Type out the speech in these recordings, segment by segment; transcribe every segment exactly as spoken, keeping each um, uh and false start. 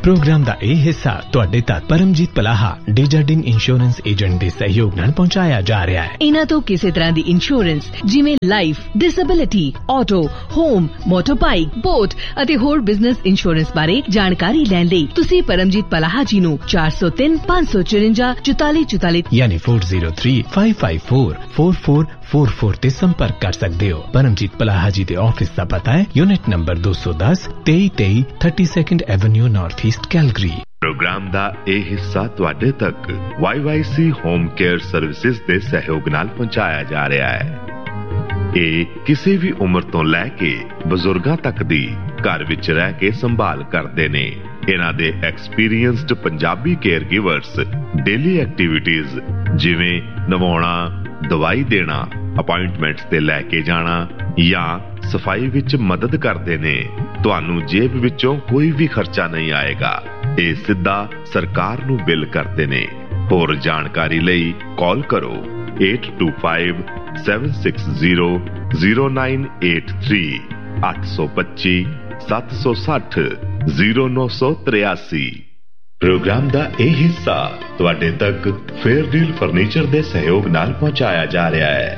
Programme का यह हिस्सा तुहाडे तक परमजीत पलाहा डेजर्डिंग इंश्योरेंस एजेंट के सहयोग नाल पहुंचाया जा रहा है। इन्हां तो किसी तरह की इंश्योरेंस जिवें life, disability, auto, home, motor bike, boat अते होर बिजनेस इंश्योरेंस बारे जानकारी लैण लई तुसीं परमजीत पलाहा जी नूं चार सौ तीन पांच सौ चुरंजा चौताली चौताली यानी four zero three five five four four four four four ते संपर्क कर सकते हो। परमजीत पलाहा जी के ऑफिस का पता है यूनिट नंबर दो सौ दस तेई तेई thirty second Avenue north east Calgary. Programme का यह हिस्सा तुहाडे तक Y Y C home care services के सहयोग नाल पहुंचाया जा रहा है। ये किसी भी उम्र तो लैके बजुर्गों तक दी घर विच रह के संभाल करते ने। इन्हां दे experienced Punjabi care givers daily activities जिवें नवाउणा, दवाई देना, अपॉइंटमेंट्स ते लैके जाना या सफाई विच मदद करते ने। तुहानू जेब विचों कोई भी खर्चा नहीं आएगा। ये सीधा सरकार नू बिल करते ने। होर जानकारी लई कॉल करो eight to five seven six zero zero nine eight three अठ सौ पच्ची सत्त सौ सठ जीरो नौ सौ तिरासी। प्रोग्राम का यह हिस्सा तुहाडे तक फेयर डील फर्नीचर के सहयोग नाल पहुंचाया जा रहा है।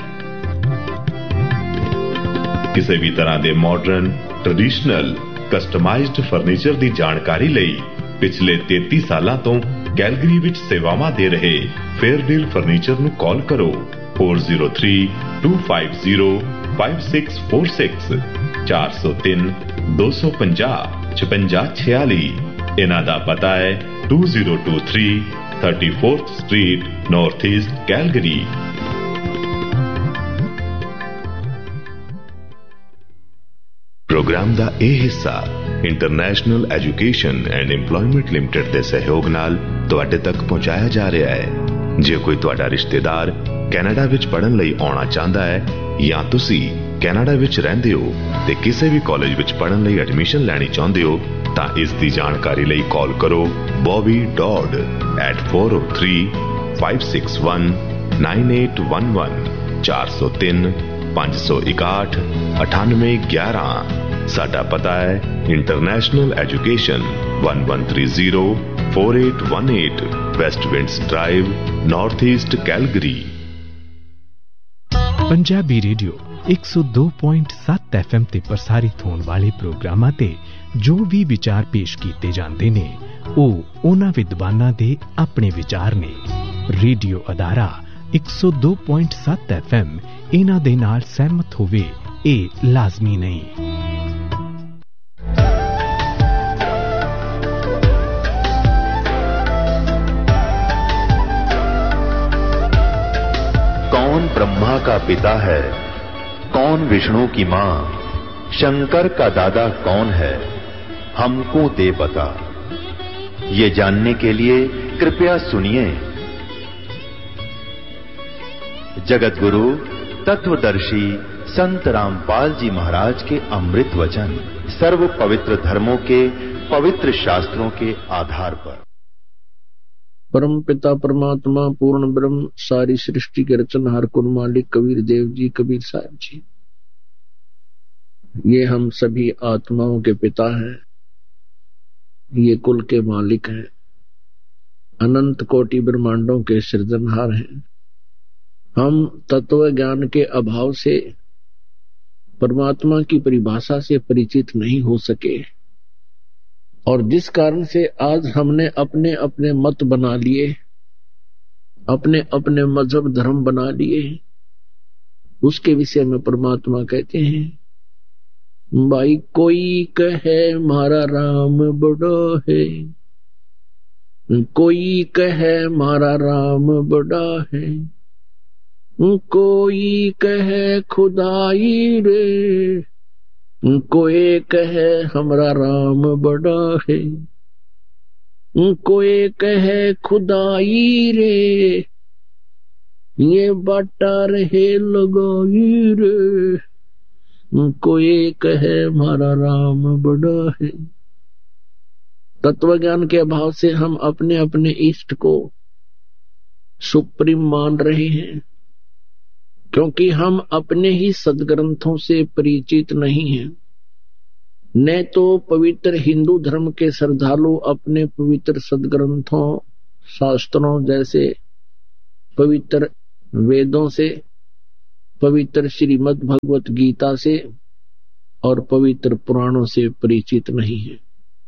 किसी भी तरह के मॉडर्न, ट्रेडिशनल, कस्टमाइज्ड फर्नीचर की जानकारी लई पिछले तैंतीस सालों तो कैलगरी विच सेवावां दे रहे फेयर डील फर्नीचर नू कॉल करो four zero three to five zero five six four six चार सौ तीन दो सौ पंजाह छपंजा छियाली। इन्हां दा पता है to zero to three thirty fourth street north east Calgary. Programme का यह हिस्सा international education and employment limited के सहयोग नाल तुहाडे तक पहुंचाया जा रहा है। जे कोई तुहाडा रिश्तेदार कैनेडा विच पढ़न लई आउणा चाहता है या तुसी कैनेडा विच रहिंदे हो ते किसी भी कॉलेज विच पढ़न लई एडमिशन लैनी चाहुंदे हो तां इस दी जानकारी लई कॉल करो Bobby dot eight four O three five six one nine eight one one चार सौ तीन पांच सौ इकाठ अठानवे ग्यारह। साडा पता है international education one one three zero four eight one eight waste winds drive north east Calgary. Punjabi radio एक सौ दो पॉइंट सत्त एफ एम ते प्रसारित होने वाले प्रोग्रामां ते जो भी विचार पेश किए जाते ने ओ उन्हां विद्वानां दे अपने विचार ने। रेडियो अदारा एक सौ दो पॉइंट सत्त एफ एम इन्हां दे नाल सहमत होवे ए लाजमी नहीं। कौन ब्रह्मा का पिता है, कौन विष्णु की मां, शंकर का दादा कौन है, हमको दे बता। ये जानने के लिए कृपया सुनिए जगत गुरु तत्वदर्शी संत रामपाल जी महाराज के अमृत वचन सर्व पवित्र धर्मों के पवित्र शास्त्रों के आधार पर। परम पिता परमात्मा पूर्ण ब्रह्म सारी सृष्टि के रचनहार कुल मालिक कबीर देव जी, कबीर साहब जी, ये हम सभी आत्माओं के पिता हैं, ये कुल के मालिक हैं, अनंत कोटि ब्रह्मांडों के सृजनहार हैं। हम तत्व ज्ञान के अभाव से परमात्मा की परिभाषा से परिचित नहीं हो सके और जिस कारण से आज हमने अपने अपने मत बना लिए, अपने अपने मजहब धर्म बना लिए, उसके विषय में परमात्मा कहते हैं भाई कोई कहे मारा राम बड़ा है, कोई कहे मारा राम बड़ा है, कोई कहे खुदाई रे, कोई कहे हमरा राम बड़ा है, कोई कहे खुदाई रे, ये बाटा रहे लगाई रे, कोई कहे हमारा राम बड़ा है। तत्व ज्ञान के अभाव से हम अपने अपने इष्ट को सुप्रीम मान रहे हैं, क्योंकि हम अपने ही सदग्रंथों से परिचित नहीं हैं। न तो पवित्र हिंदू धर्म के श्रद्धालु अपने पवित्र सदग्रंथों, शास्त्रों जैसे पवित्र वेदों से, पवित्र श्रीमद् भगवत गीता से और पवित्र पुराणों से परिचित नहीं है।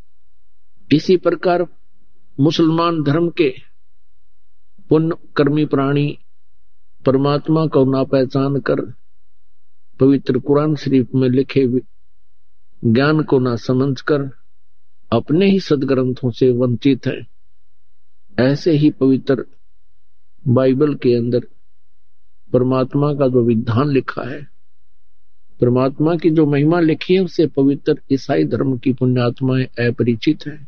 इसी प्रकार मुसलमान धर्म के पुण्य कर्मी प्राणी परमात्मा को ना पहचान कर, पवित्र कुरान शरीफ में लिखे ज्ञान को ना समझकर अपने ही सदग्रंथों से वंचित है। ऐसे ही पवित्र बाइबल के अंदर परमात्मा का जो विधान लिखा है, परमात्मा की जो महिमा लिखी है, उससे पवित्र ईसाई धर्म की पुण्यात्माएं अपरिचित है।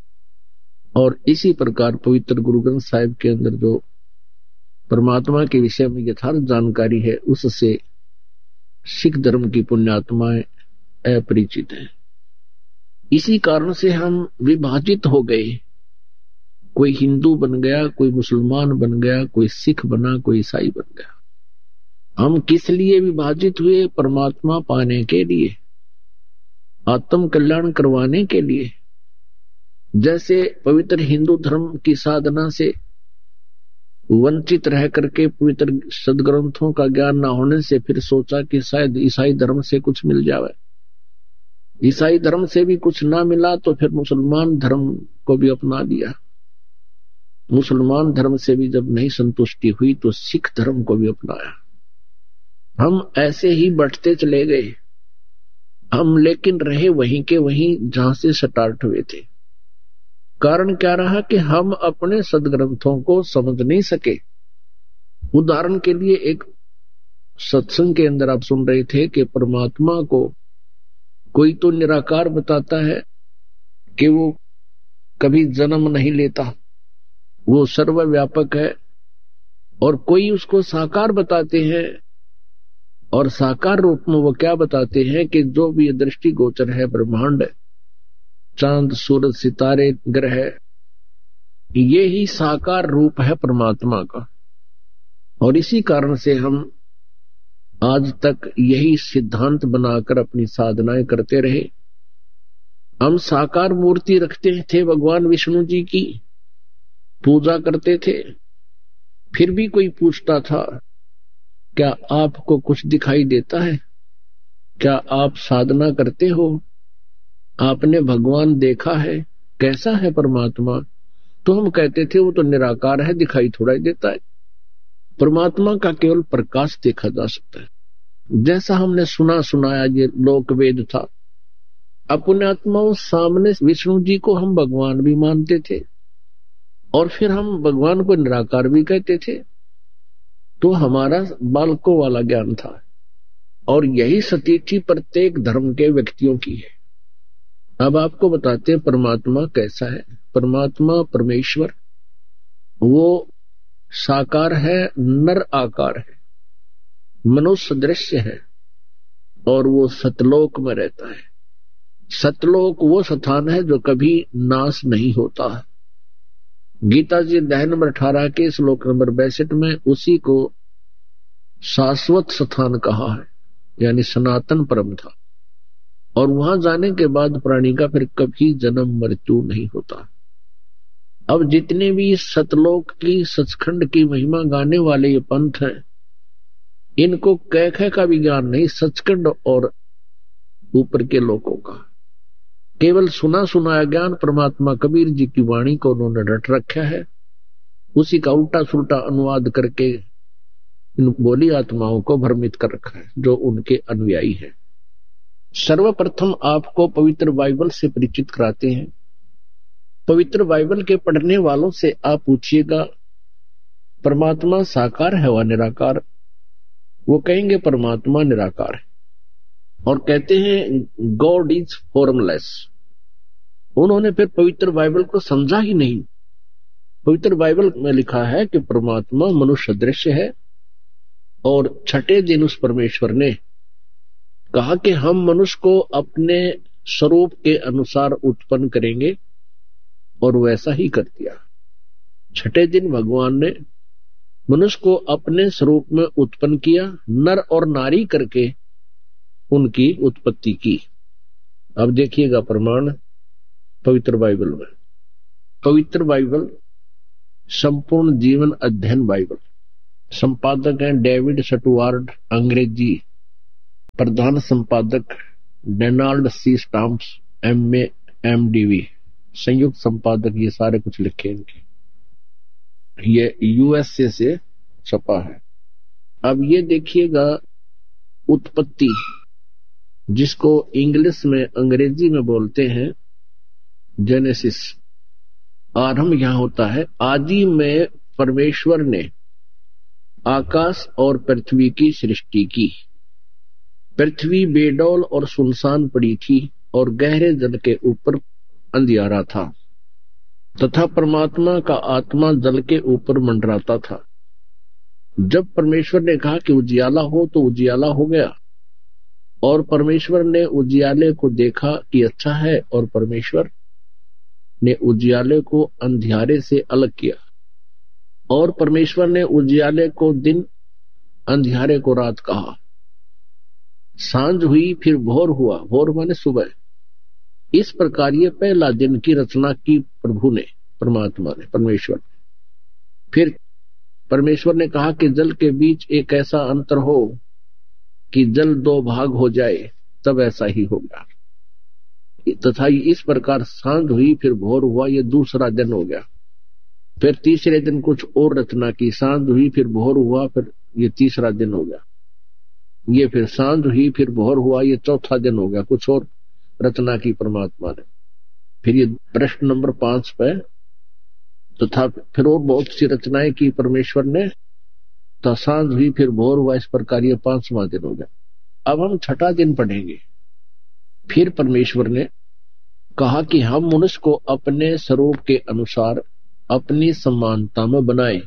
और इसी प्रकार पवित्र गुरु ग्रंथ साहिब के अंदर जो परमात्मा के विषय में यथार्थ जानकारी है, उससे सिख धर्म की पुण्यात्माएं अपरिचित है। इसी कारण से हम विभाजित हो गए। कोई हिंदू बन गया, कोई मुसलमान बन गया, कोई सिख बना, कोई ईसाई बन गया। हम किस लिए विभाजित हुए? परमात्मा पाने के लिए, आत्म कल्याण करवाने के लिए। जैसे पवित्र हिंदू धर्म की साधना से वंचित रह करके पवित्र सदग्रंथों का ज्ञान न होने से फिर सोचा कि शायद ईसाई धर्म से कुछ मिल जाए। ईसाई धर्म से भी कुछ ना मिला तो फिर मुसलमान धर्म को भी अपना लिया। मुसलमान धर्म से भी जब नहीं संतुष्टि हुई तो सिख धर्म को भी अपनाया। हम ऐसे ही बढ़ते चले गए। हम लेकिन रहे वहीं के वहीं जहां से स्टार्ट हुए थे। कारण क्या रहा कि हम अपने सदग्रंथों को समझ नहीं सके। उदाहरण के लिए एक सत्संग के अंदर आप सुन रहे थे कि परमात्मा को कोई तो निराकार बताता है कि वो कभी जन्म नहीं लेता, वो सर्वव्यापक है, और कोई उसको साकार बताते हैं। और साकार रूप में वो क्या बताते हैं कि जो भी दृष्टि गोचर है ब्रह्मांड, चांद सूरज सितारे ग्रह, ये ही साकार रूप है परमात्मा का। और इसी कारण से हम आज तक यही सिद्धांत बनाकर अपनी साधनाएं करते रहे। हम साकार मूर्ति रखते थे, भगवान विष्णु जी की पूजा करते थे। फिर भी कोई पूछता था, क्या आपको कुछ दिखाई देता है? क्या आप साधना करते हो? आपने भगवान देखा है? कैसा है परमात्मा? तो हम कहते थे वो तो निराकार है, दिखाई थोड़ा ही देता है। परमात्मा का केवल प्रकाश देखा जा सकता है। जैसा हमने सुना सुनाया ये लोक वेद था। अपने आत्माओं सामने विष्णु जी को हम भगवान भी मानते थे और फिर हम भगवान को निराकार भी कहते थे। तो हमारा बालकों वाला ज्ञान था। और यही सतीथि प्रत्येक धर्म के व्यक्तियों की है। अब आपको बताते हैं परमात्मा कैसा है। परमात्मा परमेश्वर वो साकार है, नर आकार है, मनुष्य दृश्य है, और वो सतलोक में रहता है। सतलोक वो स्थान है जो कभी नाश नहीं होता है। गीता जी अध्याय नंबर अठारह के श्लोक नंबर बैसठ में उसी को शाश्वत स्थान कहा है, यानी सनातन परम था। और वहां जाने के बाद प्राणी का फिर कभी जन्म मृत्यु नहीं होता। अब जितने भी सतलोक की सचखंड की महिमा गाने वाले ये पंथ हैं, इनको कह कह का भी ज्ञान नहीं, सचखंड और ऊपर के लोगों का केवल सुना सुनाया ज्ञान। परमात्मा कबीर जी की वाणी को उन्होंने रट रखा है, उसी का उल्टा सुल्टा अनुवाद करके इन बोली आत्माओं को भ्रमित कर रखा है जो उनके अनुयायी है। सर्वप्रथम आपको पवित्र बाइबल से परिचित कराते हैं। पवित्र बाइबल के पढ़ने वालों से आप पूछिएगा परमात्मा साकार है व निराकार? वो कहेंगे परमात्मा निराकार है और कहते हैं गॉड इज फॉर्मलेस। उन्होंने फिर पवित्र बाइबल को समझा ही नहीं। पवित्र बाइबल में लिखा है कि परमात्मा मनुष्य दृश्य है और छठे दिन उस परमेश्वर ने कहा कि हम मनुष्य को अपने स्वरूप के अनुसार उत्पन्न करेंगे, और वैसा ही कर दिया। छठे दिन भगवान ने मनुष्य को अपने स्वरूप में उत्पन्न किया, नर और नारी करके उनकी उत्पत्ति की। अब देखिएगा प्रमाण पवित्र बाइबल में। पवित्र बाइबल संपूर्ण जीवन अध्ययन बाइबल, संपादक हैं डेविड स्टुअर्ट, अंग्रेजी, प्रधान संपादक Donald C stamps, M A M D we, संयुक्त संपादक, ये सारे कुछ लिखे इनके। ये यूएसए से छपा है। अब ये देखिएगा उत्पत्ति, जिसको इंग्लिश में अंग्रेजी में बोलते हैं जेनेसिस। आरंभ यहां होता है, आदि में परमेश्वर ने आकाश और पृथ्वी की सृष्टि की। पृथ्वी बेडौल और सुनसान पड़ी थी और गहरे जल के ऊपर अंधियारा था, तथा परमात्मा का आत्मा जल के ऊपर मंडराता था। जब परमेश्वर ने कहा कि उजियाला हो, तो उजियाला हो गया। और परमेश्वर ने उजियाले को देखा कि अच्छा है, और परमेश्वर ने उजियाले को अंधियारे से अलग किया। और परमेश्वर ने उजियाले को दिन, अंधियारे को रात कहा। सांझ हुई, फिर भोर हुआ। भोर माने सुबह। इस प्रकार ये पहला दिन की रचना की प्रभु ने, परमात्मा ने, परमेश्वर ने। फिर परमेश्वर ने कहा कि जल के बीच एक ऐसा अंतर हो कि जल दो भाग हो जाए, तब ऐसा ही होगा। तथा इस प्रकार सांझ हुई, फिर भोर हुआ। ये दूसरा दिन हो गया। फिर तीसरे दिन कुछ और रचना की। सांझ हुई, फिर भोर हुआ, फिर ये तीसरा दिन हो गया। ये फिर सांझ हुई, फिर भोर हुआ, ये चौथा दिन हो गया। कुछ और रचना की परमात्मा ने। फिर ये प्रश्न नंबर पांच पे, तथा फिर और बहुत सी रचनाएं की परमेश्वर ने। तो सांझ हुई, फिर भोर हुआ, इस प्रकार ये पांचवा दिन हो गया। अब हम छठा दिन पढ़ेंगे। फिर परमेश्वर ने कहा कि हम मनुष्य को अपने स्वरूप के अनुसार अपनी समानता में बनाए,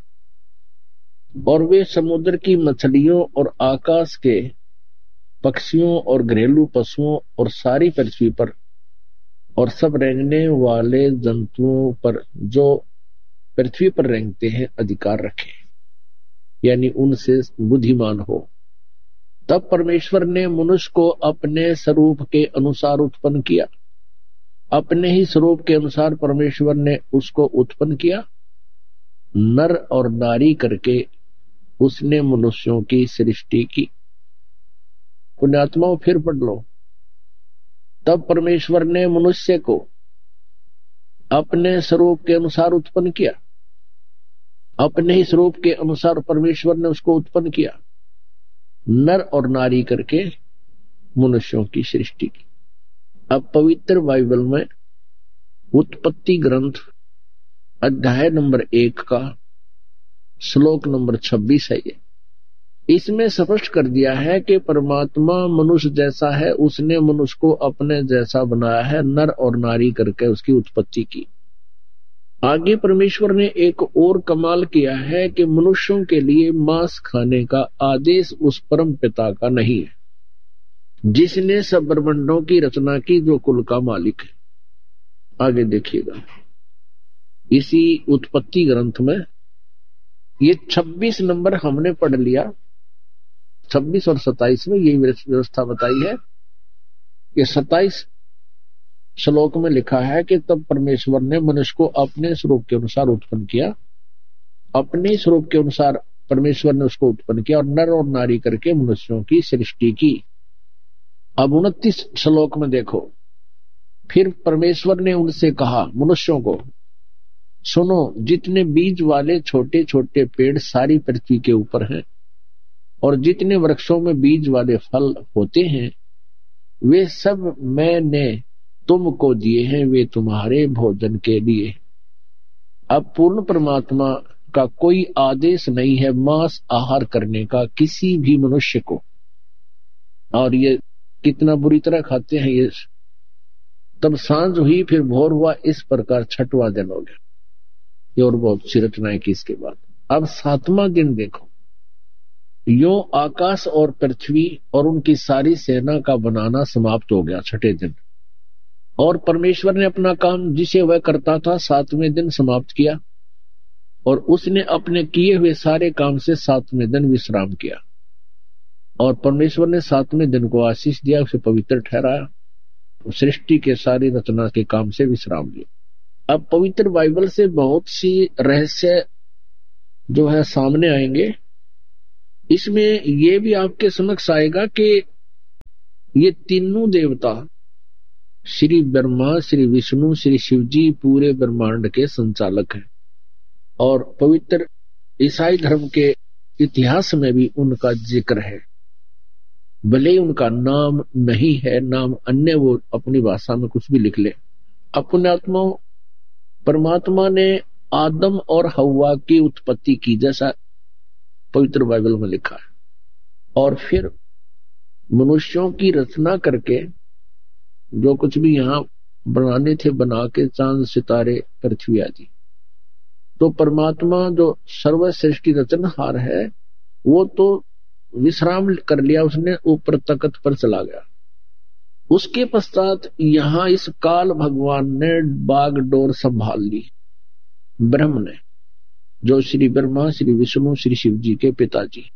और वे समुद्र की मछलियों और आकाश के पक्षियों और घरेलू पशुओं और सारी पृथ्वी पर और सब रेंगने वाले जंतुओं पर जो पृथ्वी पर रेंगते हैं अधिकार रखें, यानी उनसे बुद्धिमान हो। तब परमेश्वर ने मनुष्य को अपने स्वरूप के अनुसार उत्पन्न किया। अपने ही स्वरूप के अनुसार परमेश्वर ने उसको उत्पन्न किया। नर और नारी करके उसने मनुष्यों की सृष्टि की। पुण्यात्माओं, फिर पढ़ लो। तब परमेश्वर ने मनुष्य को अपने स्वरूप के अनुसार उत्पन्न किया। अपने ही स्वरूप के अनुसार परमेश्वर ने उसको उत्पन्न किया। नर और नारी करके मनुष्यों की सृष्टि की। अब पवित्र बाइबल में उत्पत्ति ग्रंथ अध्याय नंबर एक का श्लोक नंबर छब्बीस है। ये इसमें स्पष्ट कर दिया है कि परमात्मा मनुष्य जैसा है, उसने मनुष्य को अपने जैसा बनाया है, नर और नारी करके उसकी उत्पत्ति की। आगे परमेश्वर ने एक और कमाल किया है कि मनुष्यों के लिए मांस खाने का आदेश उस परम पिता का नहीं है जिसने सब ब्रह्मांडों की रचना की, जो कुल का मालिक है। आगे देखिएगा, इसी उत्पत्ति ग्रंथ में ये छब्बीस नंबर हमने पढ़ लिया। छब्बीस और सत्ताईस में यही व्यवस्था बताई है कि सत्ताईस श्लोक में लिखा है कि तब परमेश्वर ने मनुष्य को अपने स्वरूप के अनुसार उत्पन्न किया। अपने स्वरूप के अनुसार परमेश्वर ने उसको उत्पन्न किया और नर और नारी करके मनुष्यों की सृष्टि की। अब उनतीस श्लोक में देखो, फिर परमेश्वर ने उनसे कहा, मनुष्यों को, सुनो, जितने बीज वाले छोटे छोटे पेड़ सारी पृथ्वी के ऊपर हैं और जितने वृक्षों में बीज वाले फल होते हैं, वे सब मैंने तुमको दिए हैं, वे तुम्हारे भोजन के लिए। अब पूर्ण परमात्मा का कोई आदेश नहीं है मांस आहार करने का किसी भी मनुष्य को, और ये कितना बुरी तरह खाते हैं ये। तब सांझ हुई, फिर भोर हुआ, इस प्रकार छठवां दिन हो गया। ये और बहुत सी रचनाएं की इसके बाद। अब सातवां दिन देखो, यो आकाश और पृथ्वी और उनकी सारी सेना का बनाना समाप्त हो गया छठे दिन, और परमेश्वर ने अपना काम जिसे वह करता था सातवें दिन समाप्त किया, और उसने अपने किए हुए सारे काम से सातवें दिन विश्राम किया। और परमेश्वर ने सातवें दिन को आशीष दिया, उसे पवित्र ठहराया। सृष्टि के सारी रचना के काम से विश्राम लिया। अब पवित्र बाइबल से बहुत सी रहस्य जो है सामने आएंगे। इसमें यह भी आपके समक्ष आएगा कि ये तीनों देवता श्री ब्रह्मा, श्री विष्णु, श्री शिव जी पूरे ब्रह्मांड के संचालक हैं और पवित्र ईसाई धर्म के इतिहास में भी उनका जिक्र है। भले ही उनका नाम नहीं है, नाम अन्य वो अपनी भाषा में कुछ भी लिख ले। अपने आत्मा परमात्मा ने आदम और हव्वा की उत्पत्ति की जैसा पवित्र बाइबल में लिखा है, और फिर मनुष्यों की रचना करके जो कुछ भी यहाँ बनाने थे बना के, चांद सितारे पृथ्वी आदि। तो परमात्मा जो सर्वश्रेष्ठ रचनहार है वो तो विश्राम कर लिया, उसने ऊपर तख्त पर चला गया। उसके पश्चात यहाँ इस काल भगवान ने बागडोर संभाल ली, ब्रह्म ने, जो श्री ब्रह्मा, श्री विष्णु, श्री शिव जी के पिताजी।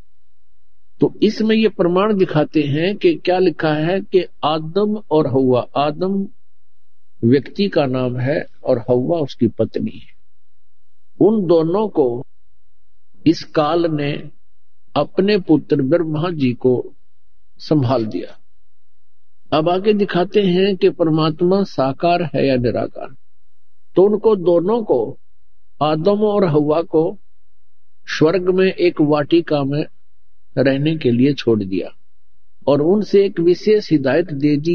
तो इसमें ये प्रमाण दिखाते हैं कि क्या लिखा है कि आदम और हव्वा, आदम व्यक्ति का नाम है और हव्वा उसकी पत्नी है, उन दोनों को इस काल ने अपने पुत्र ब्रह्मा जी को संभाल दिया। अब आगे दिखाते हैं कि परमात्मा साकार है या निराकार। तो उनको दोनों को, आदम और हव्वा को, स्वर्ग में एक वाटिका में रहने के लिए छोड़ दिया और उनसे एक विशेष हिदायत दे दी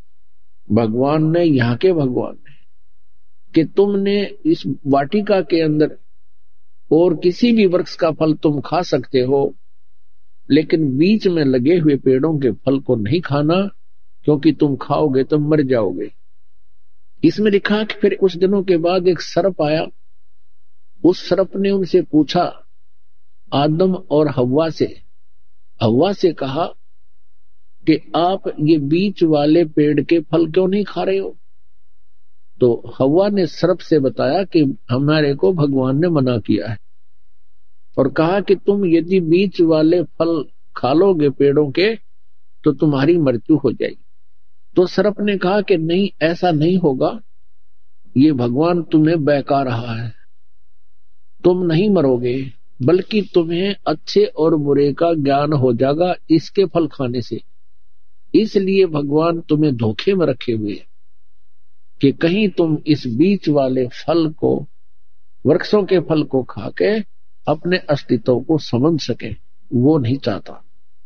भगवान ने, यहाँ के भगवान ने, कि तुमने इस वाटिका के अंदर और किसी भी वृक्ष का फल तुम खा सकते हो, लेकिन बीच में लगे हुए पेड़ों के फल को नहीं खाना, क्योंकि तुम खाओगे तो मर जाओगे। इसमें लिखा कि फिर कुछ दिनों के बाद एक सर्प आया। उस सर्प ने उनसे पूछा, आदम और हव्वा से, हव्वा से कहा कि आप ये बीच वाले पेड़ के फल क्यों नहीं खा रहे हो? तो हव्वा ने सर्प से बताया कि हमारे को भगवान ने मना किया है और कहा कि तुम यदि बीच वाले फल खा लोगे पेड़ों के तो तुम्हारी मृत्यु हो जाएगी। तो सर्प ने कहा कि नहीं, ऐसा नहीं होगा, ये भगवान तुम्हें बहका रहा है, तुम नहीं मरोगे, बल्कि तुम्हें अच्छे और बुरे का ज्ञान हो जाएगा इसके फल खाने से। इसलिए भगवान तुम्हें धोखे में रखे हुए हैं कि कहीं तुम इस बीच वाले फल को, वृक्षों के फल को खा के अपने अस्तित्व को समझ सके, वो नहीं चाहता।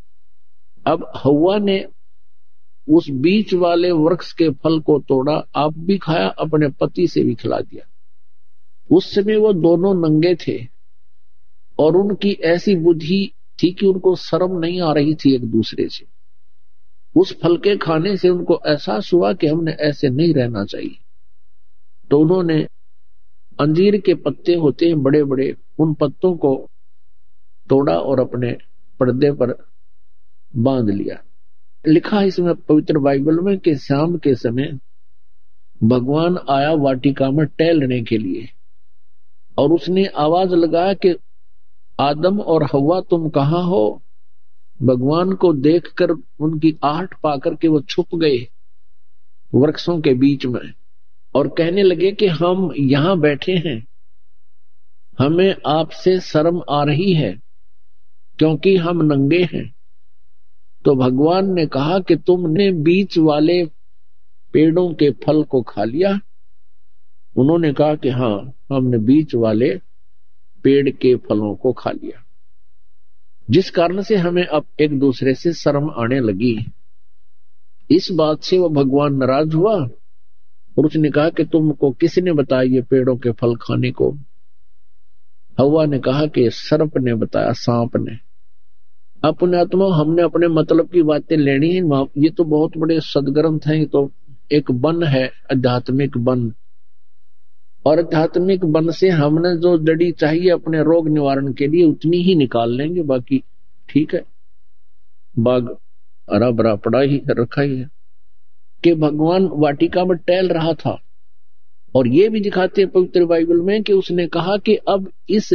अब हव्वा ने उस बीच वाले वृक्ष के फल को तोड़ा, आप भी खाया, अपने पति से भी खिला दिया। उस समय वो दोनों नंगे थे और उनकी ऐसी बुद्धि थी कि उनको शर्म नहीं आ रही थी एक दूसरे से। उस फल के खाने से उनको एहसास हुआ कि हमने ऐसे नहीं रहना चाहिए। तो उन्होंने अंजीर के पत्ते होते हैं बड़े बड़े, उन पत्तों को तोड़ा और अपने पर्दे पर बांध लिया। लिखा इसमें पवित्र बाइबल में कि शाम के समय भगवान आया वाटिका में टहलने के लिए और उसने आवाज लगाया कि आदम और हव्वा तुम कहाँ हो? भगवान को देखकर उनकी आहट पाकर के वो छुप गए वृक्षों के बीच में और कहने लगे कि हम यहां बैठे हैं, हमें आपसे शर्म आ रही है क्योंकि हम नंगे हैं। तो भगवान ने कहा कि तुमने बीच वाले पेड़ों के फल को खा लिया? उन्होंने कहा कि हाँ, हमने बीच वाले पेड़ के फलों को खा लिया, जिस कारण से हमें अब एक दूसरे से शर्म आने लगी। इस बात से वह भगवान नाराज हुआ और उसने कहा कि तुमको किसने बताया ये पेड़ों के फल खाने को? हव्वा ने कहा कि सर्प ने बताया, सांप ने। अपने आत्मा हमने अपने मतलब की बातें लेनी है। ये तो बहुत बड़े सदग्रंथ हैं, ये तो एक वन है, आध्यात्मिक वन, और आध्यात्मिक वन से हमने जो जड़ी चाहिए अपने रोग निवारण के लिए उतनी ही निकाल लेंगे, बाकी ठीक है, बाग हरा भरा पड़ा ही रखा ही है। कि भगवान वाटिका में टहल रहा था और ये भी दिखाते हैं पवित्र बाइबल में कि उसने कहा कि अब इस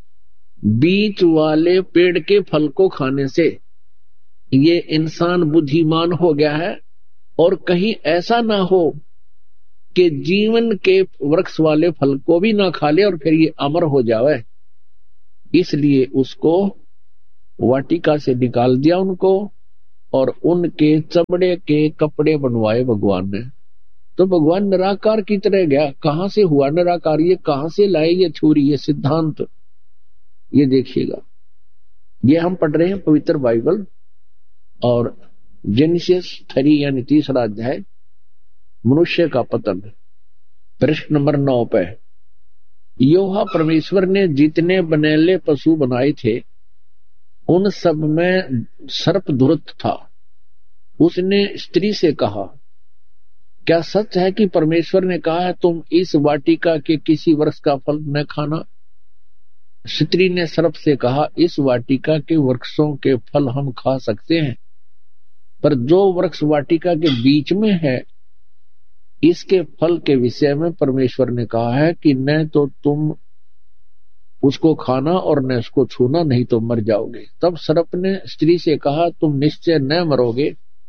बीच वाले पेड़ के फल को खाने से ये इंसान बुद्धिमान हो गया है और कहीं ऐसा ना हो कि जीवन के वृक्ष वाले फल को भी ना खा ले और फिर ये अमर हो जावे। इसलिए उसको वाटिका से निकाल दिया उनको, और उनके चमड़े के कपड़े बनवाए भगवान ने। तो भगवान निराकार की तरह गया। कहां से हुआ निराकार? ये कहां से लाए ये छुरी, ये सिद्धांत? ये देखिएगा, ये हम पढ़ रहे हैं पवित्र बाइबल, और जेनेसिस थ्री यानी तीसरा अध्याय, मनुष्य का पतन, पृष्ठ नंबर नौ पे। यहोवा परमेश्वर ने जितने बनेले पशु बनाए थे उन सब में सर्प दुष्ट था। उसने स्त्री से कहा, क्या सच है कि परमेश्वर ने कहा है तुम इस वाटिका के किसी वृक्ष का फल न खाना? स्त्री ने सर्प से कहा, इस वाटिका के वृक्षों के फल हम खा सकते हैं, पर जो वृक्ष वाटिका के बीच में है इसके फल के विषय में परमेश्वर ने कहा है कि न तो तुम उसको खाना और न उसको छूना, नहीं तो मर जाओगे। तब सर्प ने स्त्री से कहा, तुम निश्चय न मरोगे,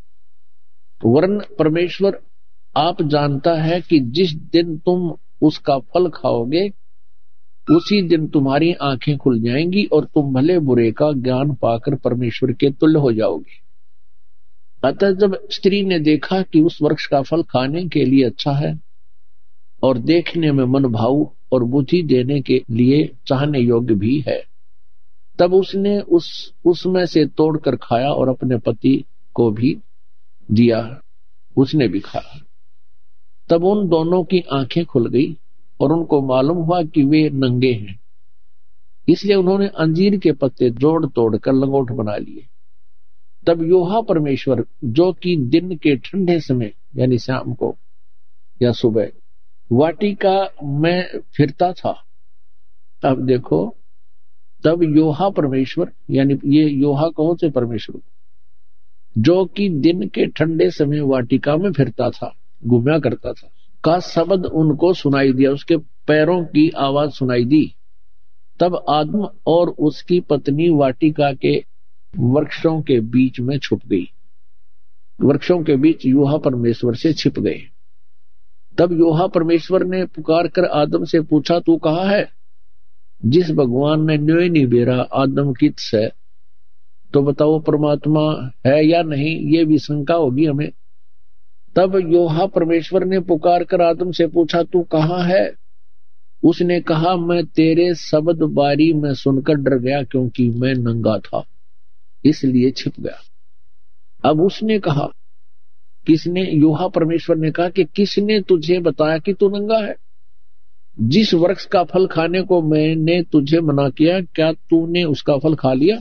वरन परमेश्वर आप जानता है कि जिस दिन तुम उसका फल खाओगे उसी दिन तुम्हारी आंखें खुल जाएंगी और तुम भले बुरे का ज्ञान पाकर परमेश्वर के तुल्य हो जाओगे। अतः जब स्त्री ने देखा कि उस वृक्ष का फल खाने के लिए अच्छा है और देखने में मन भाऊ और बुद्धि देने के लिए चाहने योग्य भी है, तब उसने उस उसमें से तोड़कर खाया और अपने पति को भी दिया, उसने भी खाया। तब उन दोनों की आंखें खुल गई और उनको मालूम हुआ कि वे नंगे हैं। इसलिए उन्होंने अंजीर के पत्ते जोड़ तोड़ कर लंगोट बना लिए। तब यहोवा परमेश्वर, जो कि दिन के ठंडे समय यानी शाम को या सुबह वाटिका में फिरता था, अब देखो, तब यहोवा परमेश्वर यानी ये यहोवा कौन से परमेश्वर, जो कि दिन के ठंडे समय वाटिका में फिरता था, घूमया करता था, का शब्द उनको सुनाई दिया, उसके पैरों की आवाज सुनाई दी। तब आदम और उसकी पत्नी वाटिका के वृक्षों के बीच में छुप गई, वृक्षों के बीच यहोवा परमेश्वर से छिप गए। तब यहोवा परमेश्वर ने पुकार कर आदम से पूछा, तू कहाँ है? जिस भगवान ने न्योय नहीं बेरा आदम कित से, तो बताओ परमात्मा है या नहीं, ये भी शंका होगी हमें। तब यहोवा परमेश्वर ने पुकार कर आदम से पूछा, तू कहाँ है? उसने कहा, मैं तेरे शब्द बारी में सुनकर डर गया, क्योंकि मैं नंगा था इसलिए छिप गया। अब उसने कहा, किसने? यहोवा परमेश्वर ने कहा कि किसने तुझे बताया कि तू नंगा है? जिस वृक्ष का फल खाने को मैंने तुझे मना किया, क्या तूने उसका फल खा लिया?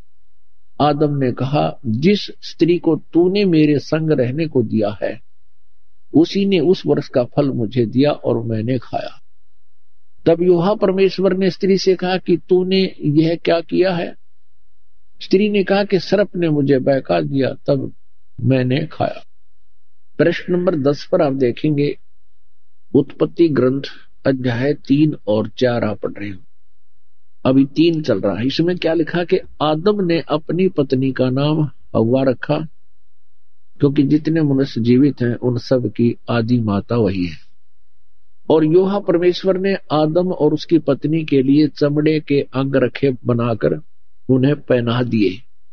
आदम ने कहा, जिस स्त्री को तूने मेरे संग रहने को दिया है उसी ने उस वृक्ष का फल मुझे दिया और मैंने खाया। तब यहोवा परमेश्वर ने स्त्री से कहा कि तूने यह क्या किया है? स्त्री ने कहा कि सर्प ने मुझे बहका दिया, तब मैंने खाया। प्रश्न नंबर दस पर आप देखेंगे, उत्पत्ति ग्रंथ अध्याय तीन और चार आप पढ़ रहे हो, अभी तीन चल रहा है। इसमें क्या लिखा कि आदम ने अपनी पत्नी का नाम हव्वा रखा, क्योंकि जितने मनुष्य जीवित हैं उन सब की आदि माता वही है। और यहोवा परमेश्वर ने आदम और उसकी पत्नी के लिए चमड़े के अंग रखे बनाकर उन्हें पहना दिए।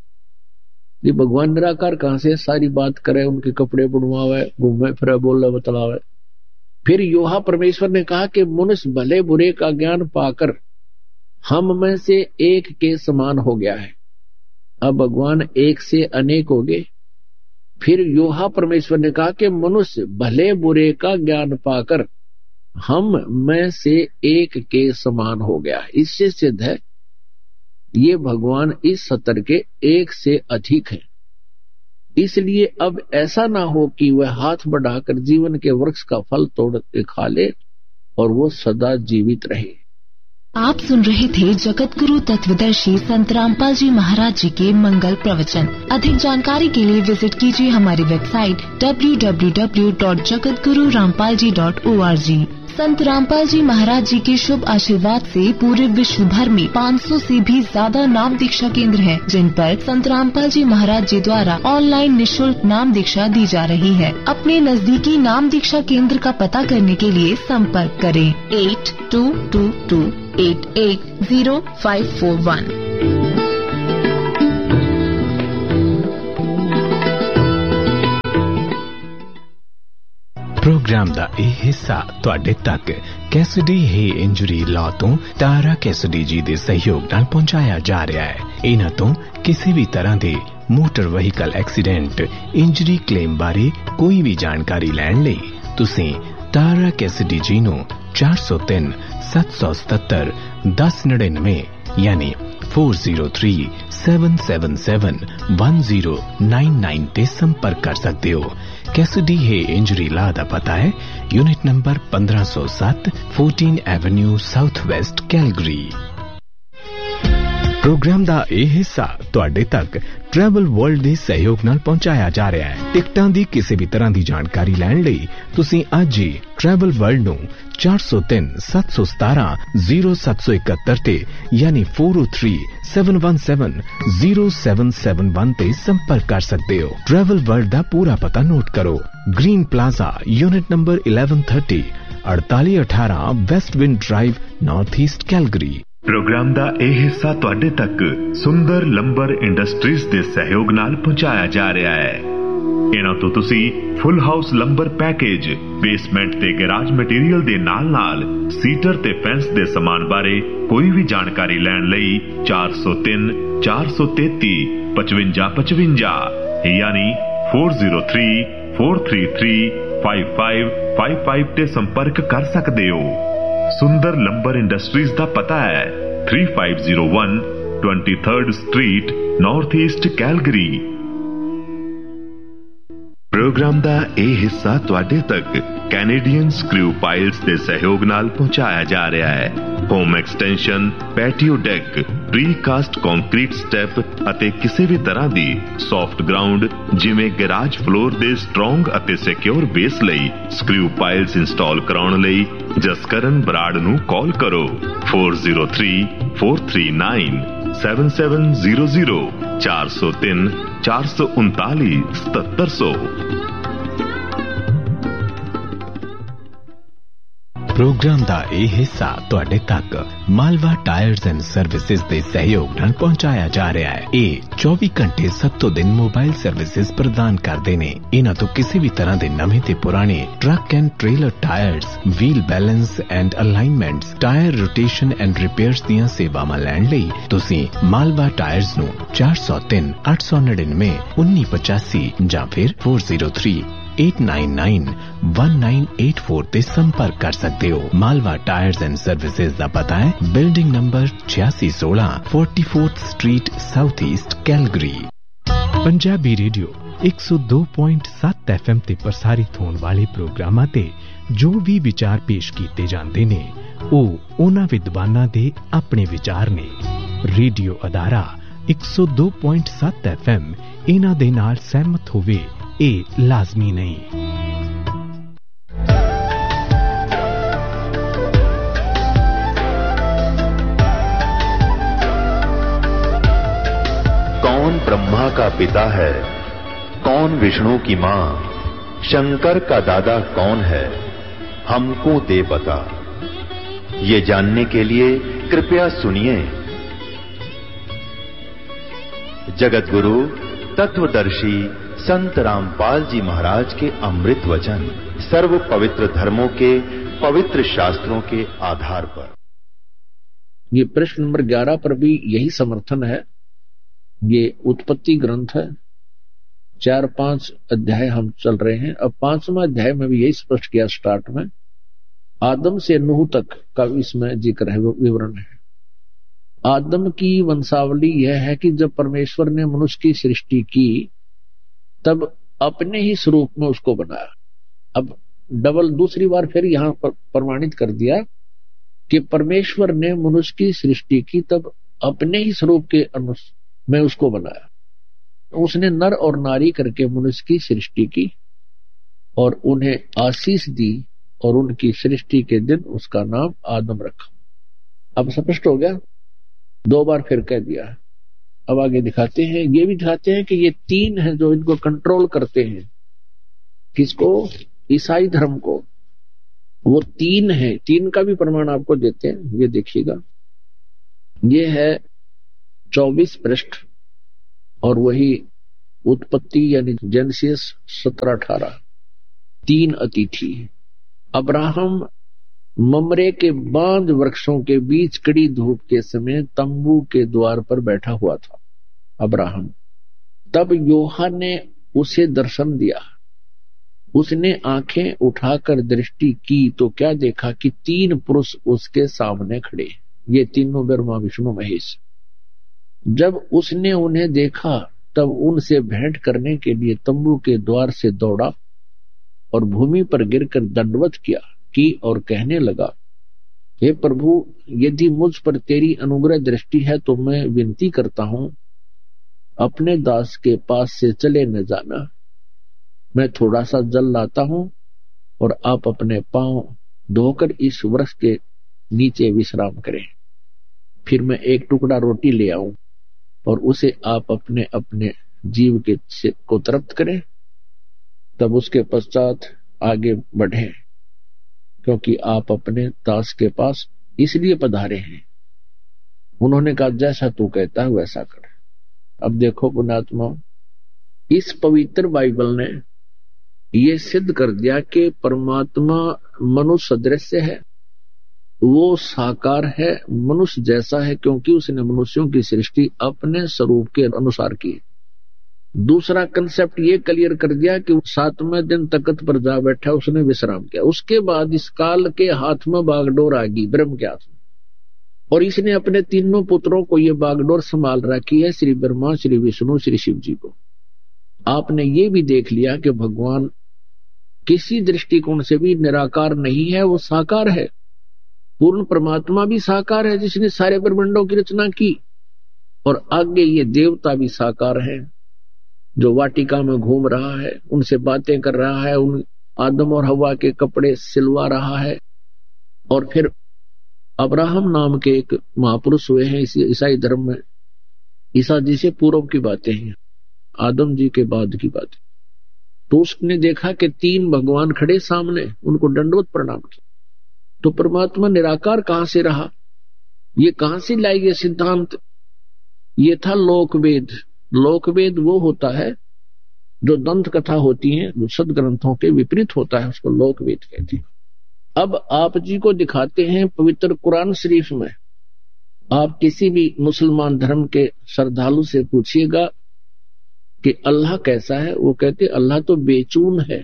ये भगवान निराकार कहां से सारी बात करे, उनके कपड़े बुनवावे, घूमे फिरे, बोले बतलावे। फिर यहोवा परमेश्वर ने कहा कि मनुष्य भले बुरे का ज्ञान पाकर हम में से एक के समान हो गया है। अब भगवान एक से अनेक हो गए। फिर यहोवा परमेश्वर ने कहा कि मनुष्य भले बुरे का ज्ञान पाकर हम में से एक के समान हो गया है। इससे सिद्ध है ये भगवान इस सतर के एक से अधिक है। इसलिए अब ऐसा ना हो कि वह हाथ बढ़ाकर जीवन के वृक्ष का फल तोड़ के खा ले और वो सदा जीवित रहे। आप सुन रहे थे जगत गुरु तत्वदर्शी संत रामपाल जी महाराज जी के मंगल प्रवचन। अधिक जानकारी के लिए विजिट कीजिए हमारी website W W W dot Jagat Guru Rampal ji dot O R G. संत रामपाल जी महाराज जी के शुभ आशीर्वाद से पूरे विश्व भर में पाँच सौ से भी ज्यादा नाम दीक्षा केंद्र हैं, जिन पर संत रामपाल जी महाराज जी द्वारा ऑनलाइन निशुल्क नाम दीक्षा दी जा रही है। अपने नजदीकी नाम दीक्षा केंद्र का पता करने के लिए संपर्क करें eight to to to eight eight zero five four one. Programme ਦਾ ਇਹ ਹਿੱਸਾ ਤੁਹਾਡੇ ਤੱਕ ਕੈਸਡੀ ਹੈ ਇੰਜਰੀ ਲਾਅ ਤੋਂ ਤਾਰਾ ਕੈਸਡੀ ਜੀ ਦੇ ਸਹਿਯੋਗ ਨਾਲ ਪਹੁੰਚਾਇਆ ਜਾ ਰਿਹਾ ਹੈ। ਇਹਨਾਂ ਤੋਂ ਕਿਸੇ ਵੀ ਤਰ੍ਹਾਂ ਦੇ motor vehicle accident injury claim ਬਾਰੇ ਕੋਈ ਵੀ ਜਾਣਕਾਰੀ ਲੈਣ ਲਈ ਤੁਸੀਂ ਤਾਰਾ ਕੈਸਡੀ ਜੀ ਨੂੰ ਚਾਰ ਸੌ ਤਿੰਨ ਸੱਤ ਸੌ ਸਤੱਤਰ ਦਸ ਨੜਿਨਵੇਂ ਯਾਨੀ four zero three seven seven seven one zero nine nine ते संपर्क कर सकते हो। कैसिडी है इंजरी ला दा पता है यूनिट नंबर पंद्रह सौ सात fourteen Avenue south west Calgary. Programme ਦਾ ਇਹ ਹਿੱਸਾ ਤੁਹਾਡੇ ਤੱਕ ਟਰੈਵਲ ਵਰਲਡ ਦੇ ਸਹਿਯੋਗ ਨਾਲ ਪਹੁੰਚਾਇਆ ਜਾ ਰਿਹਾ ਹੈ। ਟਿਕਟਾਂ ਦੀ ਕਿਸੇ ਵੀ ਤਰ੍ਹਾਂ ਦੀ ਜਾਣਕਾਰੀ ਲੈਣ ਲਈ ਤੁਸੀਂ ਅੱਜ ਹੀ ਟਰੈਵਲ ਵਰਲਡ ਨੂੰ ਚਾਰ ਸੌ ਤਿੰਨ ਸੱਤ ਸੌ ਸਤਾਰਾਂ ਜ਼ੀਰੋ ਸੱਤ ਸੌ ਇਕਹੱਤਰ ਤੇ ਯਾਨੀ ਚਾਰ ਸੌ ਤਿੰਨ ਸੱਤ ਸੌ ਸਤਾਰਾਂ ਜ਼ੀਰੋ ਸੱਤ ਸੌ ਇਕਹੱਤਰ ਤੇ ਸੰਪਰਕ ਕਰ ਸਕਦੇ ਹੋ। ਟਰੈਵਲ ਵਰਲਡ ਦਾ ਪੂਰਾ ਪਤਾ ਨੋਟ ਕਰੋ। Green plaza unit number eleven thirty अड़तालीस अठारह west wind drive north east Calgary. Programme ਦਾ ਇਹ ਹਿੱਸਾ ਤੁਹਾਡੇ ਤੱਕ ਸੁੰਦਰ ਲੰਬਰ ਇੰਡਸਟਰੀਜ਼ ਦੇ ਸਹਿਯੋਗ ਨਾਲ ਪਹੁੰਚਾਇਆ ਜਾ ਰਿਹਾ ਹੈ। ਇਹਨਾਂ ਤੋਂ ਤੁਸੀਂ ਫੁੱਲ ਹਾਊਸ ਲੰਬਰ ਪੈਕੇਜ, ਬੇਸਮੈਂਟ ਤੇ ਗੈਰਾਜ ਮਟੀਰੀਅਲ ਦੇ ਨਾਲ-ਨਾਲ ਸੀਟਰ ਤੇ ਫੈਂਸ ਦੇ ਸਮਾਨ ਬਾਰੇ ਕੋਈ ਵੀ ਜਾਣਕਾਰੀ ਲੈਣ ਲਈ ਚਾਰ ਸੌ ਤਿੰਨ ਚਾਰ ਸੌ ਤੇਤੀ ਪਚਵੰਜਾ ਪਚਵੰਜਾ ਯਾਨੀ ਚਾਰ ਜ਼ੀਰੋ ਤਿੰਨ ਚਾਰ ਤਿੰਨ ਤਿੰਨ ਪੰਜ ਪੰਜ ਪੰਜ ਪੰਜ ਤੇ ਸੰਪਰਕ ਕਰ ਸਕਦੇ ਹੋ। सुंदर लंबर इंडस्ट्रीज ਦਾ ਪਤਾ ਹੈ three five zero one twenty third street north east Calgary. Programme ਦਾ ਇਹ ਹਿੱਸਾ ਤੁਹਾਡੇ ਤੱਕ ਕੈਨੇਡੀਅਨ ਸਕਰੂ ਪਾਈਲਸ ਦੇ ਸਹਿਯੋਗ ਨਾਲ ਪਹੁੰਚਾਇਆ ਜਾ ਰਿਹਾ ਹੈ। Home extension, patio deck, ਪ੍ਰੀਕਾਸਟ concrete step ਅਤੇ ਕਿਸੇ ਵੀ ਤਰ੍ਹਾਂ ਦੀ ਸੌਫਟ ਗਰਾਊਂਡ ਜਿਵੇਂ ਗੈਰਾਜ ਫਲੋਰ ਦੇ ਸਟਰੋਂਗ ਅਤੇ ਸਿਕਿਉਰ ਬੇਸ ਲਈ ਸਕਰੂ ਪਾਈਲਸ ਇੰਸਟਾਲ ਕਰਾਉਣ ਲਈ ਜਸਕਰਨ ਬਰਾੜ ਨੂੰ ਕਾਲ ਕਰੋ four zero three four three nine seven seven zero zero चार सौ तीन चार सौ उनतालीस सतर सौ। प्रोग्राम ਦਾ ਇਹ ਹਿੱਸਾ ਤੁਹਾਡੇ ਤੱਕ ਮਾਲਵਾ ਟਾਇਰਸ ਐਂਡ ਸਰਵਿਸਿਜ਼ ਦੇ ਸਹਿਯੋਗ ਨਾਲ ਪਹੁੰਚਾਇਆ ਜਾ ਰਿਹਾ ਹੈ। ਇਹ ਚੌਵੀ ਘੰਟੇ ਸੱਤੋਂ ਦਿਨ ਮੋਬਾਈਲ ਸਰਵਿਸਿਜ਼ ਪ੍ਰਦਾਨ ਕਰਦੇ ਨੇ। ਇਹਨਾਂ ਤੋਂ ਕਿਸੇ ਵੀ ਤਰ੍ਹਾਂ ਦੇ ਨਵੇਂ ਤੇ ਪੁਰਾਣੇ truck and trailer tyres, wheel balance and ਅਲਾਈਨਮੈਂਟਸ, tyre rotation and repairs ਦੀਆਂ ਸੇਵਾਵਾਂ ਲੈਣ ਲਈ ਤੁਸੀਂ ਮਾਲਵਾ ਟਾਇਰਸ ਨੂੰ ਚਾਰ ਸੌ ਤਿੰਨ ਅੱਠ ਸੌ ਨੜਿਨਵੇਂ ਉੱਨੀ ਪਚਾਸੀ ਜਾਂ ਫਿਰ ਚਾਰ ਜ਼ੀਰੋ ਤਿੰਨ eight nine nine one nine eight four ਤੇ ਸੰਪਰਕ ਕਰ ਸਕਦੇ ਹੋ। ਮਾਲਵਾ ਟਾਇਰਸ ਐਂਡ ਸਰਵਿਸਿਜ਼ ਦਾ ਪਤਾ ਹੈ ਬਿਲਡਿੰਗ ਨੰਬਰ छियासी सोलह forty fourth street south east Calgary. Punjabi radio एक सौ दो पॉइंट सत्त एफ एम ਤੇ ਪ੍ਰਸਾਰਿਤ ਹੋਣ ਵਾਲੇ ਪ੍ਰੋਗਰਾਮਾਂ ਤੇ ਜੋ ਵੀ ਵਿਚਾਰ ਪੇਸ਼ ਕੀਤੇ ਜਾਂਦੇ ਨੇ ਉਹ ਉਹਨਾਂ ਵਿਦਵਾਨਾਂ ਦੇ ਆਪਣੇ ਵਿਚਾਰ ਨੇ। ਰੇਡੀਓ ਅਦਾਰਾ एक सौ दो पॉइंट सत्त एफ एम ਇਹਨਾਂ ਦੇ ਨਾਲ ਸਹਿਮਤ ਹੋਵੇ ਇਹ ਲਾਜ਼ਮੀ ਨਹੀਂ। कौन ब्रह्मा का पिता है, कौन विष्णु की मां, शंकर का दादा कौन है, हमको दे बता। ये जानने के लिए कृपया सुनिए जगत गुरु तत्वदर्शी संत रामपाल जी महाराज के अमृत वचन सर्व पवित्र धर्मों के पवित्र शास्त्रों के आधार पर। ये प्रश्न नंबर ग्यारह पर भी यही समर्थन है। ये उत्पत्ति ग्रंथ है, चार पांच अध्याय हम चल रहे हैं। अब पांचवा अध्याय में भी यही स्पष्ट किया स्टार्ट में, आदम से नूह तक का इसमें जिक्र है, विवरण है। आदम की वंशावली यह है कि जब परमेश्वर ने मनुष्य की सृष्टि की तब अपने ही स्वरूप में उसको बनाया। अब डबल दूसरी बार फिर यहां पर प्रमाणित कर दिया कि परमेश्वर ने मनुष्य की सृष्टि की तब अपने ही स्वरूप के अनुसार में उसको बनाया। उसने नर और नारी करके मनुष्य की सृष्टि की और उन्हें आशीष दी और उनकी सृष्टि के दिन उसका नाम आदम रखा। अब स्पष्ट हो गया, दो बार फिर कह दिया। अब आगे दिखाते हैं, ये भी दिखाते हैं कि ये तीन हैं जो इनको कंट्रोल करते हैं। किसको? ईसाई धर्म को। वो तीन है, तीन का भी प्रमाण आपको देते हैं, ये देखिएगा। ये है चौबीस पृष्ठ और वही उत्पत्ति यानी जेनेसिस सत्रह अठारह। तीन अतिथि। अब्राहम ममरे के बांज वृक्षों के बीच कड़ी धूप के समय तंबू के द्वार पर बैठा हुआ था अब्राहम। तब यूहन्ना ने उसे दर्शन दिया। उसने आंखें उठाकर दृष्टि की तो क्या देखा कि तीन पुरुष उसके सामने खड़े। ये तीनों ब्रह्मा विष्णु महेश। जब उसने उन्हें देखा तब उनसे भेंट करने के लिए तंबू के द्वार से दौड़ा और भूमि पर गिरकर दंडवत किया की और कहने लगा, हे प्रभु, यदि मुझ पर तेरी अनुग्रह दृष्टि है तो मैं विनती करता हूं, अपने दास के पास से चले न जाना। मैं थोड़ा सा जल लाता हूं और आप अपने पांव धोकर इस वृक्ष के नीचे विश्राम करें। फिर मैं एक टुकड़ा रोटी ले आऊं और उसे आप अपने अपने जीव के को तृप्त करें, तब उसके पश्चात आगे बढ़े, क्योंकि आप अपने दास के पास इसलिए पधारे हैं। उन्होंने कहा, जैसा तू कहता है वैसा कर। अब देखो पुण्यात्मा, इस पवित्र बाइबल ने ये सिद्ध कर दिया कि परमात्मा मनुष्य सदृश है, वो साकार है, मनुष्य जैसा है, क्योंकि उसने मनुष्यों की सृष्टि अपने स्वरूप के अनुसार की। दूसरा कंसेप्ट ये क्लियर कर दिया कि सातवें दिन तख्त पर जा बैठा, उसने विश्राम किया। उसके बाद इस काल के हाथ में बागडोर आ गई, ब्रह्म के हाथ में, और इसने अपने तीनों पुत्रों को ये बागडोर संभाल रखी है, श्री ब्रह्मा, श्री विष्णु, श्री शिव जी को। आपने ये भी देख लिया कि भगवान किसी दृष्टिकोण से भी निराकार नहीं है, वो साकार है। पूर्ण परमात्मा भी साकार है जिसने सारे ब्रह्मांडों की रचना की, और आगे ये देवता भी साकार है जो वाटिका में घूम रहा है, उनसे बातें कर रहा है, उन आदम और हवा के कपड़े सिलवा रहा है। और फिर अब्राहम नाम के एक महापुरुष हुए हैं इसी ईसाई धर्म में। ईसा जी से पूर्व की बातें हैं, आदम जी के बाद की बातें। तो उसने देखा कि तीन भगवान खड़े सामने, उनको दंडवत प्रणाम किया। तो परमात्मा निराकार कहां से रहा? ये कहां से लाई ये सिद्धांत? ये था लोकवेद। लोकवेद वो होता है जो दंत कथा होती है, जो सदग्रंथों के विपरीत होता है, उसको लोकवेद कहते हैं। अब आप जी को दिखाते हैं पवित्र कुरान शरीफ में। आप किसी भी मुसलमान धर्म के श्रद्धालु से पूछिएगा कि अल्लाह कैसा है, वो कहते अल्लाह तो बेचून है।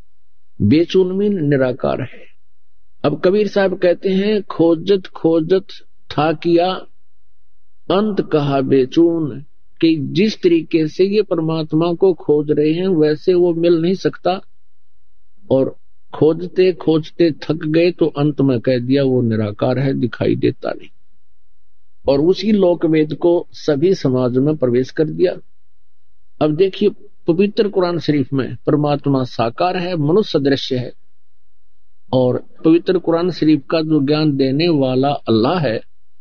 बेचून में निराकार है। अब कबीर साहब कहते हैं, खोजत खोजत था किया अंत कहा बेचून, कि जिस तरीके से ये परमात्मा को खोज रहे हैं वैसे वो मिल नहीं सकता, और खोजते खोजते थक गए तो अंत में कह दिया वो निराकार है, दिखाई देता नहीं। और उसी लोकवेद को सभी समाज में प्रवेश कर दिया। अब देखिए पवित्र कुरान शरीफ में परमात्मा साकार है, मनुष्य सदृश है, और पवित्र कुरान शरीफ का जो ज्ञान देने वाला अल्लाह है,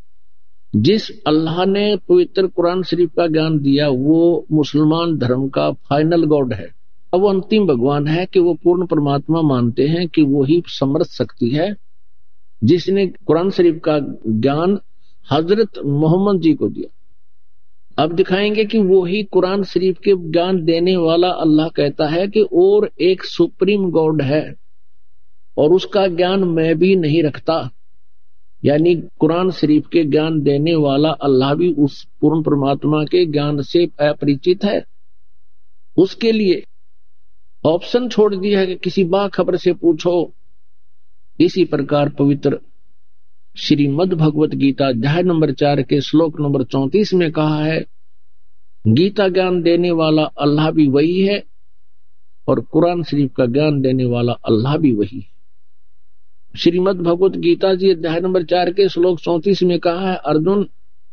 जिस अल्लाह ने पवित्र कुरान शरीफ का ज्ञान दिया वो मुसलमान धर्म का फाइनल गॉड है। अब वो अंतिम भगवान है कि वो पूर्ण परमात्मा मानते हैं कि वो ही समर्थ शक्ति है, जिसने कुरान शरीफ का ज्ञान हजरत मोहम्मद जी को दिया। अब दिखाएंगे कि वो ही कुरान शरीफ के ज्ञान देने वाला अल्लाह कहता है कि और एक सुप्रीम गॉड है और उसका ज्ञान मैं भी नहीं रखता। यानी कुरान शरीफ के ज्ञान देने वाला अल्लाह भी उस पूर्ण परमात्मा के ज्ञान से अपरिचित है। उसके लिए ऑप्शन छोड़ दिया है कि किसी बाखबर से पूछो। इसी प्रकार पवित्र श्रीमद् भगवत गीता अध्याय नंबर चार के श्लोक नंबर चौंतीस में कहा है, गीता ज्ञान देने वाला अल्लाह भी वही है और कुरान शरीफ का ज्ञान देने वाला अल्लाह भी वही है। श्रीमद् भगवत गीता जी अध्याय नंबर चार के श्लोक चौंतीस में कहा है, अर्जुन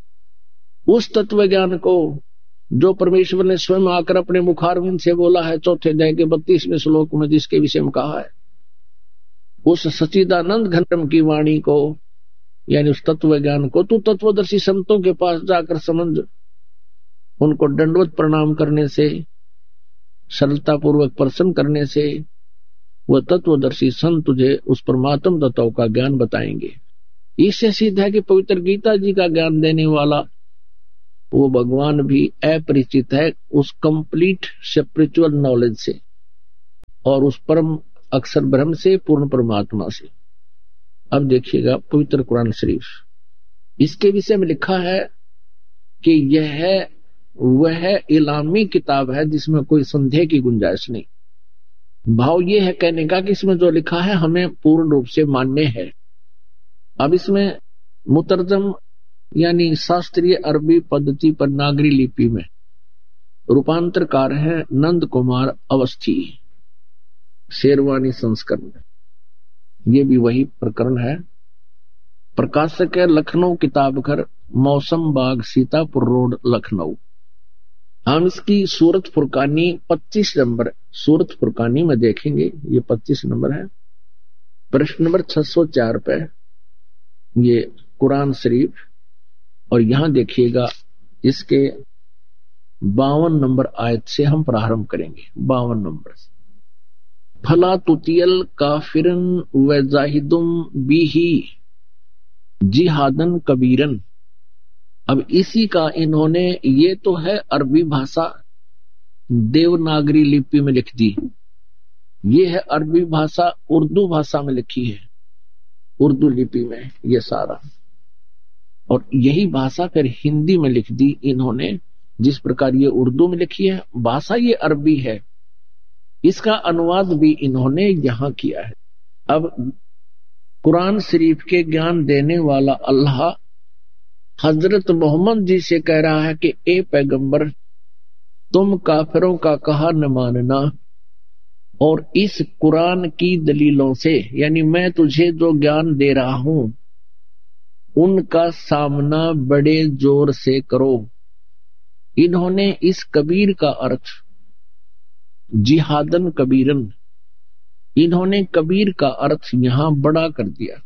उस तत्व ज्ञान को जो परमेश्वर ने स्वयं आकर अपने मुखारविंद से बोला है, चौथे अध्याय के बत्तीसवें श्लोक में जिसके विषय में कहा है, उस सच्चिदानंद घनम की वाणी को यानी उस तत्व ज्ञान को तू तत्वदर्शी संतों के पास जाकर समझ। उनको दंडवत प्रणाम करने से, सरलता पूर्वक प्रसन्न करने से वह तत्वदर्शी संत तुझे उस परमात्म तत्व का ज्ञान बताएंगे। इससे सिद्ध है कि पवित्र गीता जी का ज्ञान देने वाला वो भगवान भी अपरिचित है उस कंप्लीट स्पिरिचुअल नॉलेज से और उस परम अक्षर ब्रह्म से, पूर्ण परमात्मा से। अब देखिएगा पवित्र कुरान शरीफ, इसके विषय में लिखा है कि यह वह इलामी किताब है जिसमें कोई संदेह की गुंजाइश नहीं। भाव ये है कहने का कि इसमें जो लिखा है हमें पूर्ण रूप से मान्य है। अब इसमें मुतरजम यानी शास्त्रीय अरबी पद्धति पर नागरी लिपि में रूपांतरकार है नंद कुमार अवस्थी, शेरवानी संस्करण। ये भी वही प्रकरण है। प्रकाशक है लखनऊ किताब घर, मौसम बाग, सीतापुर रोड, लखनऊ। हम इसकी सूरत फुरकानी पच्चीस नंबर सूरत फुरकानी में देखेंगे, ये पच्चीस नंबर है। प्रश्न नंबर छह सौ चार पे ये कुरान शरीफ, और यहां देखिएगा इसके बावन नंबर आयत से हम प्रारंभ करेंगे। बावन नंबर से फला तुतियल काफिरन व जाहिदुम बिही जिहादन कबीरन। अब इसी का इन्होंने, ये तो है अरबी भाषा देवनागरी लिपि में लिख दी, ये है अरबी भाषा उर्दू भाषा में लिखी है, उर्दू लिपि में ये सारा, और यही भाषा फिर हिंदी में लिख दी इन्होंने। जिस प्रकार ये उर्दू में लिखी है, भाषा ये अरबी है, इसका अनुवाद भी इन्होंने यहां किया है। अब कुरान शरीफ के ज्ञान देने वाला अल्लाह हजरत मोहम्मद जी से कह रहा है कि ए पैगंबर, तुम काफिरों का कहा न मानना, और इस कुरान की दलीलों से, यानी मैं तुझे जो ज्ञान दे रहा हूं उनका सामना बड़े जोर से करो। इन्होंने इस कबीर का अर्थ जिहादन कबीरन, इन्होंने कबीर का अर्थ यहां बड़ा कर दिया।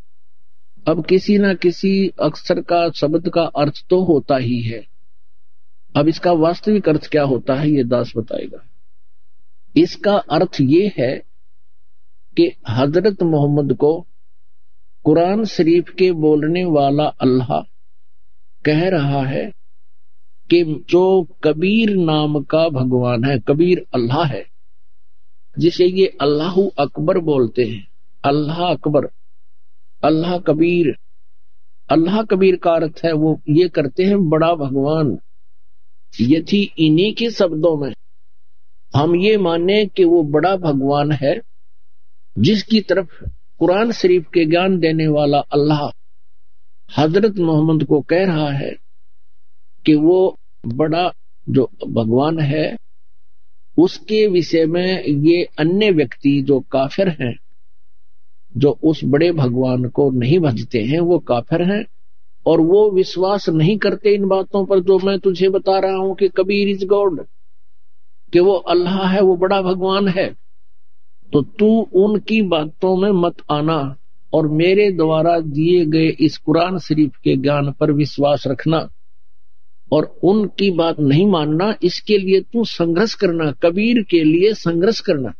अब किसी ना किसी अक्षर का, शब्द का अर्थ तो होता ही है। अब इसका वास्तविक अर्थ क्या होता है ये दास बताएगा। इसका अर्थ ये है कि हजरत मोहम्मद को कुरान शरीफ के बोलने वाला अल्लाह कह रहा है कि जो कबीर नाम का भगवान है, कबीर अल्लाह है, जिसे ये अल्लाह अकबर बोलते हैं, अल्लाह अकबर, अल्लाह कबीर। अल्लाह कबीर का अर्थ है वो ये करते हैं बड़ा भगवान। यदि इन्हीं के शब्दों में हम ये माने कि वो बड़ा भगवान है, जिसकी तरफ कुरान शरीफ के ज्ञान देने वाला अल्लाह हजरत मोहम्मद को कह रहा है कि वो बड़ा जो भगवान है, उसके विषय में ये अन्य व्यक्ति जो काफिर हैं, जो उस बड़े भगवान को नहीं भजते हैं, वो काफिर हैं और वो विश्वास नहीं करते इन बातों पर जो मैं तुझे बता रहा हूं कि कबीर इज गॉड, कि वो अल्लाह है, वो बड़ा भगवान है। तो तू उनकी बातों में मत आना और मेरे द्वारा दिए गए इस कुरान शरीफ के ज्ञान पर विश्वास रखना और उनकी बात नहीं मानना। इसके लिए तू संघर्ष करना, कबीर के लिए संघर्ष करना।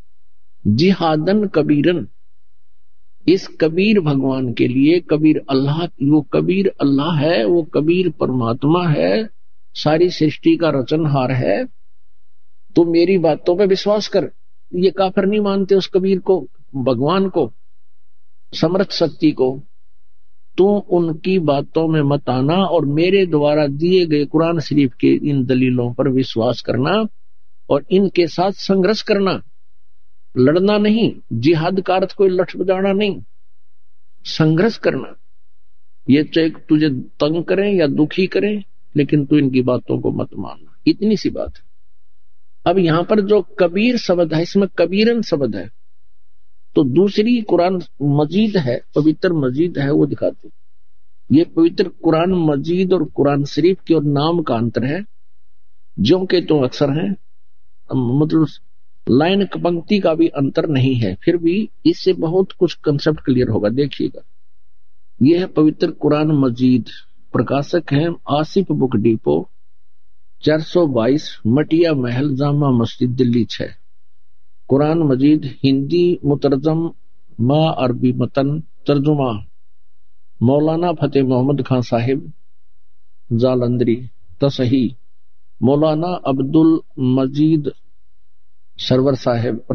जिहादन कबीरन, इस कबीर भगवान के लिए, कबीर अल्लाह, वो कबीर अल्लाह है, वो कबीर परमात्मा है, सारी सृष्टि का रचनहार है। तू मेरी बातों पे विश्वास कर। ये काफिर नहीं मानते उस कबीर को, भगवान को, समर्थ शक्ति को। तू उनकी बातों में मत आना और मेरे द्वारा दिए गए कुरान शरीफ के इन दलीलों पर विश्वास करना और इनके साथ संघर्ष करना, लड़ना नहीं। जिहाद का अर्थ कोई लठ बजाना नहीं, संघर्ष करना। ये चाहे तुझे तंग करें या दुखी करें, लेकिन तू इनकी बातों को मत मानना। इतनी सी बात है। अब यहां पर जो कबीर शब्द है, इसमें कबीरन शब्द है, तो दूसरी कुरान मजीद है, पवित्र मजीद है, वो दिखाते। ये पवित्र कुरान मजीद और कुरान शरीफ के और नाम का अंतर है। जो के तो अक्सर हैं, मतलब लाइन पंक्ति का भी अंतर नहीं है, फिर भी इससे बहुत कुछ कंसेप्ट क्लियर होगा। देखिएगा, यह है पवित्र कुरान मजीद, प्रकाशक है आसिफ बुक डिपो, चार सौ बाईस मटिया महल, जामा मस्जिद, दिल्ली छह। कुरान मजीद हिंदी मुतरजम मा अरबी मतन, तर्जुमा मौलाना फतेह मोहम्मद खान साहिब जालंधरी, तसही मौलाना अब्दुल मजीद सरवर साहिब।